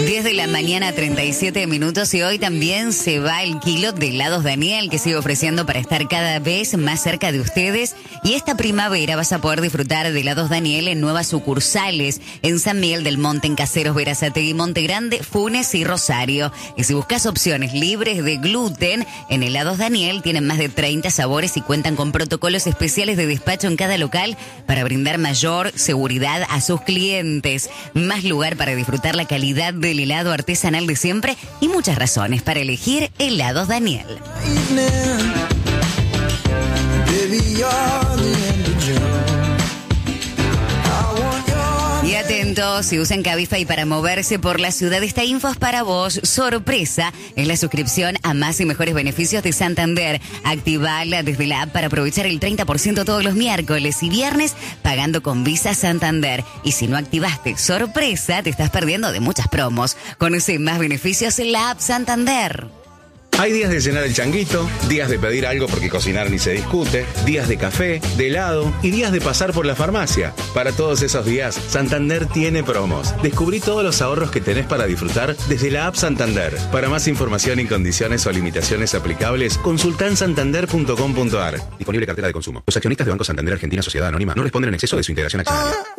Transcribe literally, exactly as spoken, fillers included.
diez de la mañana, treinta y siete minutos, y hoy también se va el kilo de helados Daniel, que sigue ofreciendo para estar cada vez más cerca de ustedes. Y esta primavera vas a poder disfrutar de helados Daniel en nuevas sucursales, en San Miguel del Monte, en Caseros, Berazategui, Monte Grande, Funes y Rosario. Y si buscas opciones libres de gluten, en helados Daniel tienen más de treinta sabores y cuentan con protocolos especiales de despacho en cada local para brindar mayor seguridad a sus clientes. Más lugar para disfrutar la calidad del helado artesanal de siempre y muchas razones para elegir helados Daniel. Y atentos, si usan Cabify para moverse por la ciudad, esta info es para vos. Sorpresa es la suscripción a más y mejores beneficios de Santander. Activala desde la app para aprovechar el treinta por ciento todos los miércoles y viernes pagando con Visa Santander. Y si no activaste Sorpresa, te estás perdiendo de muchas promos. Conoce más beneficios en la app Santander. Hay días de llenar el changuito, días de pedir algo porque cocinar ni se discute, días de café, de helado y días de pasar por la farmacia. Para todos esos días, Santander tiene promos. Descubrí todos los ahorros que tenés para disfrutar desde la app Santander. Para más información y condiciones o limitaciones aplicables, consulta en santander punto com punto a r. Disponible cartera de consumo. Los accionistas de Banco Santander Argentina Sociedad Anónima no responden en exceso de su integración accionaria.